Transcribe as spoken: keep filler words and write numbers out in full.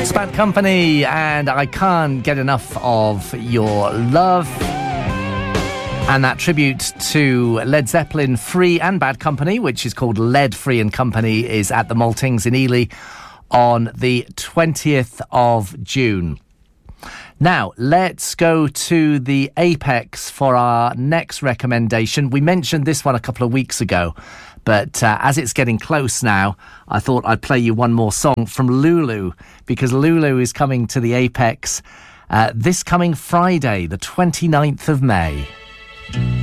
Yes, Bad Company, and I Can't Get Enough of Your Love. And that tribute to Led Zeppelin, Free and Bad Company, which is called Led, Free and Company, is at the Maltings in Ely on the twentieth of June. Now, let's go to the Apex for our next recommendation. We mentioned this one a couple of weeks ago, but uh, as it's getting close now, I thought I'd play you one more song from Lulu, because Lulu is coming to the Apex uh, this coming Friday, the twenty-ninth of May.